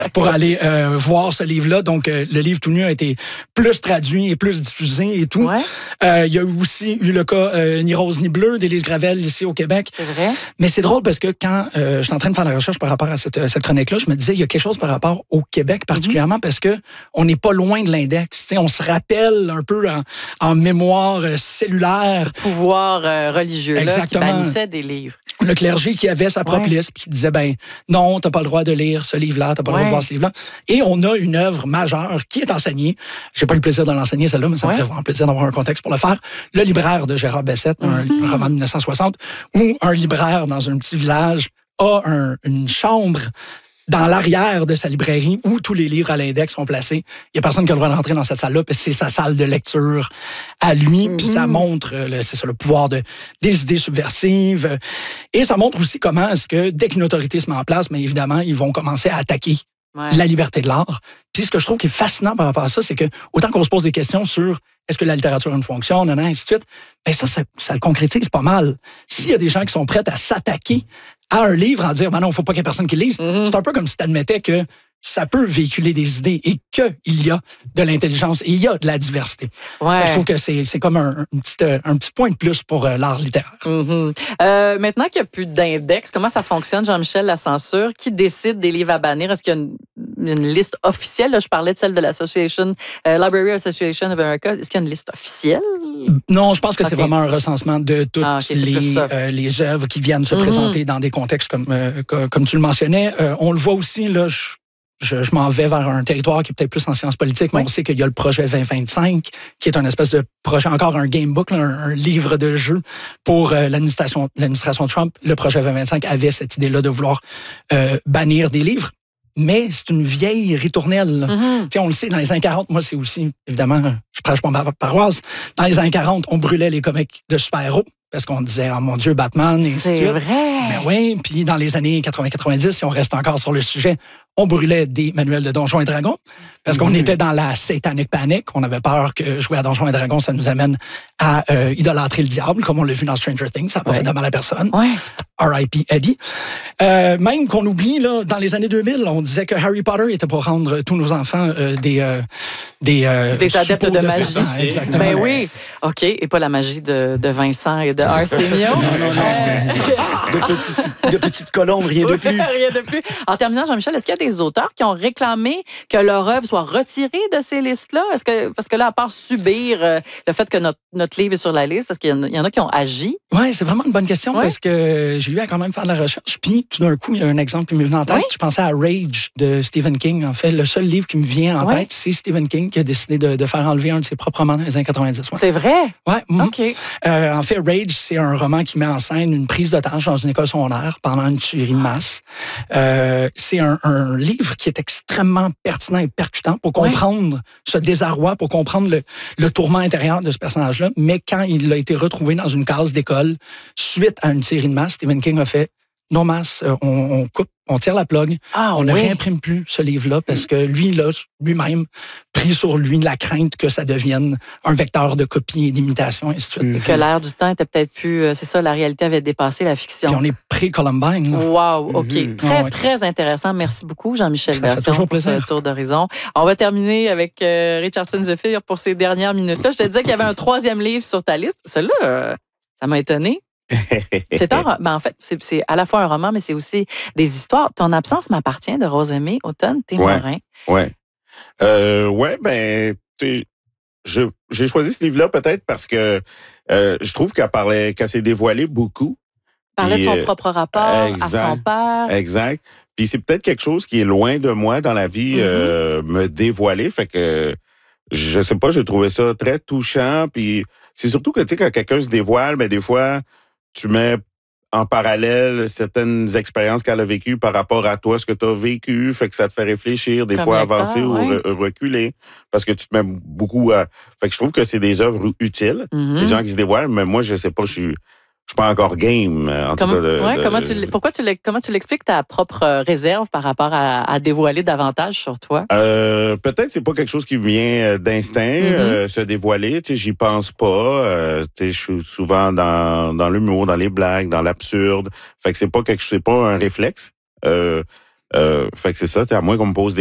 pour aller voir ce livre-là. Donc, le livre tout nu a été plus traduit et plus diffusé et tout. Ouais. Il y a aussi eu le cas Ni rose ni bleu d'Élise Gravel ici au Québec. C'est vrai. Mais c'est drôle parce que quand j'étais en train de faire la recherche par rapport à cette chronique-là, je me disais, il y a quelque chose par rapport au Québec particulièrement parce que on n'est pas loin de l'index. T'sais, on se rappelle un peu en mémoire cellulaire. Pouvoir religieux là, qui Exactement. bannissait des livres. Le clergé qui avait sa propre liste puis qui disait, ben non, t'as pas le droit de lire ce livre-là, t'as pas le droit de voir ce livre-là. Et on a une œuvre majeure qui est enseignée. J'ai pas le plaisir de l'enseigner, celle-là, mais ça me fait vraiment plaisir d'avoir un contexte pour le faire. Le libraire de Gérard Bessette, un roman de 1960, où un libraire dans un petit village a une chambre dans l'arrière de sa librairie où tous les livres à l'index sont placés. Il n'y a personne qui a le droit de rentrer dans cette salle-là, puis c'est sa salle de lecture à lui, puis ça montre le pouvoir des idées subversives. Et ça montre aussi comment est-ce que, dès qu'une autorité se met en place, mais évidemment, ils vont commencer à attaquer la liberté de l'art. Puis ce que je trouve qui est fascinant par rapport à ça, c'est que autant qu'on se pose des questions sur est-ce que la littérature a une fonction, ainsi de suite, ben ça le concrétise pas mal. S'il y a des gens qui sont prêts à s'attaquer à un livre en dire, ben non, il ne faut pas qu'il y ait personne qui le lise, c'est un peu comme si tu admettais que ça peut véhiculer des idées et qu'il y a de l'intelligence et il y a de la diversité. Ouais. Je trouve que c'est comme un petit point de plus pour l'art littéraire. Maintenant qu'il n'y a plus d'index, comment ça fonctionne, Jean-Michel, la censure? Qui décide des livres à bannir? Est-ce qu'il y a une liste officielle? Là, je parlais de celle de l'Association, Library Association of America. Est-ce qu'il y a une liste officielle? Non, je pense que c'est vraiment un recensement de toutes les œuvres qui viennent se présenter dans des contextes comme tu le mentionnais. On le voit aussi, là, je m'en vais vers un territoire qui est peut-être plus en sciences politiques, mais on sait qu'il y a le projet 2025, qui est un espèce de projet, encore un gamebook, là, un livre de jeu pour l'administration Trump. Le projet 2025 avait cette idée-là de vouloir bannir des livres. Mais c'est une vieille ritournelle. On le sait, dans les années 40, moi, c'est aussi, évidemment, je prêche pas ma paroisse. Dans les années 40, on brûlait les comics de super-héros parce qu'on disait, oh mon Dieu, Batman, et ainsi de suite. C'est vrai. Ben oui, puis dans les années 80-90, si on reste encore sur le sujet, on brûlait des manuels de Donjons et Dragons parce qu'on était dans la satanic panic. On avait peur que jouer à Donjons et Dragons, ça nous amène à idolâtrer le diable, comme on l'a vu dans Stranger Things. Ça n'a pas fait de mal à personne. R.I.P. Eddie. Même qu'on oublie, là, dans les années 2000, on disait que Harry Potter était pour rendre tous nos enfants des adeptes de magie. Serpent, exactement. Ben oui. OK. Et pas la magie de Vincent et de Arsenio. De petites colombes, rien de plus. Rien de plus. En terminant, Jean-Michel, est-ce qu'il y a des auteurs qui ont réclamé que leur œuvre soit retirée de ces listes-là? Parce que là, à part subir le fait que notre livre est sur la liste, est-ce qu'il y en a qui ont agi? Oui, c'est vraiment une bonne question parce que j'ai eu à quand même faire de la recherche. Puis, tout d'un coup, il y a un exemple qui m'est venu en tête. Je pensais à Rage de Stephen King. En fait, le seul livre qui me vient en tête, c'est Stephen King qui a décidé de faire enlever un de ses propres romans dans les années 90. C'est vrai? Oui. OK. En fait, Rage, c'est un roman qui met en scène une prise d'otage dans une école secondaire pendant une tuerie de masse. C'est un livre qui est extrêmement pertinent et percutant pour comprendre ce désarroi, pour comprendre le tourment intérieur de ce personnage-là. Mais quand il a été retrouvé dans une case d'école suite à une tuerie de masse, Stephen King a fait non masse, on coupe, on tire la plug, on ne réimprime plus ce livre-là parce que lui-même pris sur lui la crainte que ça devienne un vecteur de copie et d'imitation, et ainsi de suite. Et que l'air du temps était peut-être plus... c'est ça, la réalité avait dépassé la fiction. Puis on est pré-Columbine. Wow, OK. Très, très intéressant. Merci beaucoup, Jean-Michel Berton, pour ce tour d'horizon. On va terminer avec Richardson Zephyr pour ces dernières minutes-là. Je te disais qu'il y avait un troisième livre sur ta liste. Celui-là, ça m'a étonné. C'est en fait, c'est à la fois un roman, mais c'est aussi des histoires. Ton absence m'appartient de Rosemée Automne-Témorin. J'ai choisi ce livre-là peut-être parce que je trouve qu'elle s'est dévoilée beaucoup. Parlait de son propre rapport à son père. Exact. Puis c'est peut-être quelque chose qui est loin de moi dans la vie, me dévoiler. Fait que je sais pas, j'ai trouvé ça très touchant. Puis c'est surtout que tu sais quand quelqu'un se dévoile, mais des fois tu mets en parallèle certaines expériences qu'elle a vécues par rapport à toi, ce que tu as vécu, fait que ça te fait réfléchir, des fois avancer ou reculer, parce que tu te mets beaucoup à... Fait que je trouve que c'est des œuvres utiles, les gens qui se dévoilent, mais moi, je sais pas, je suis pas encore game, en tout cas. Comment tu l'expliques ta propre réserve par rapport à dévoiler davantage sur toi? Peut-être c'est pas quelque chose qui vient d'instinct, se dévoiler. Tu sais, j'y pense pas. Tu sais, je suis souvent dans l'humour, dans les blagues, dans l'absurde. Fait que c'est pas un réflexe. Fait que c'est ça, à moins qu'on me pose